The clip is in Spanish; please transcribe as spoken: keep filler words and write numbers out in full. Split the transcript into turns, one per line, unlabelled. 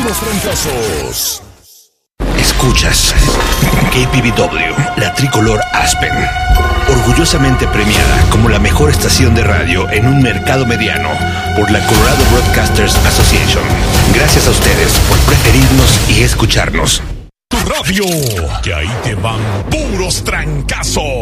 puros trancazos.
Escuchas K P B W, la tricolor Aspen, orgullosamente premiada como la mejor estación de radio en un mercado mediano por la Colorado Broadcasters Association. Gracias a ustedes por preferirnos y escucharnos.
Tu radio, que ahí te van puros trancazos.